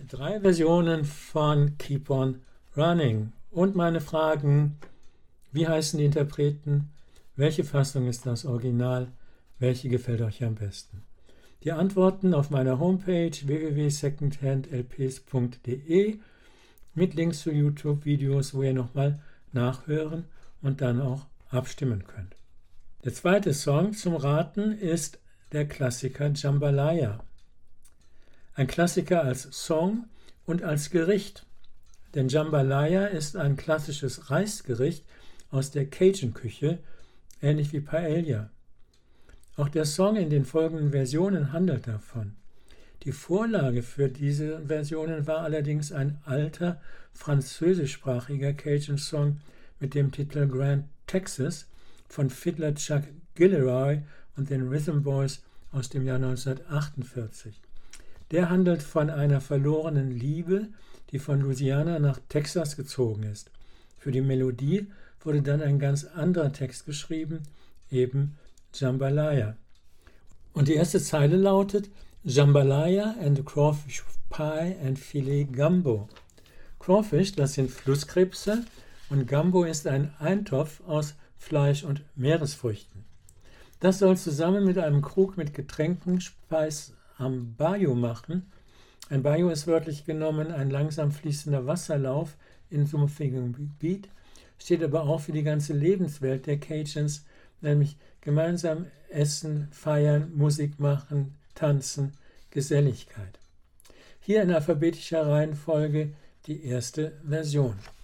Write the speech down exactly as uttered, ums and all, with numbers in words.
Drei Versionen von Keep on Running und meine Fragen: Wie heißen die Interpreten? Welche Fassung ist das Original? Welche gefällt euch am besten? Die Antworten auf meiner Homepage w w w punkt secondhand l p s punkt d e mit Links zu YouTube-Videos, wo ihr nochmal nachhören und dann auch abstimmen könnt. Der zweite Song zum Raten ist der Klassiker Jambalaya. Ein Klassiker als Song und als Gericht, denn Jambalaya ist ein klassisches Reisgericht aus der Cajun-Küche, ähnlich wie Paella. Auch der Song in den folgenden Versionen handelt davon. Die Vorlage für diese Versionen war allerdings ein alter französischsprachiger Cajun-Song mit dem Titel Grand Texas von Fiddler Chuck Gilleroy und den Rhythm Boys aus dem Jahr neunzehnhundertachtundvierzig. Der handelt von einer verlorenen Liebe, die von Louisiana nach Texas gezogen ist. Für die Melodie wurde dann ein ganz anderer Text geschrieben, eben Jambalaya. Und die erste Zeile lautet: Jambalaya and crawfish pie and filet gumbo. Crawfish, das sind Flusskrebse, und Gumbo ist ein Eintopf aus Fleisch und Meeresfrüchten. Das soll zusammen mit einem Krug mit Getränken Speis am Bayou machen. Ein Bayou ist wörtlich genommen ein langsam fließender Wasserlauf in sumpfigem Gebiet, steht aber auch für die ganze Lebenswelt der Cajuns, nämlich gemeinsam essen, feiern, Musik machen, tanzen, Geselligkeit. Hier in alphabetischer Reihenfolge die erste Version.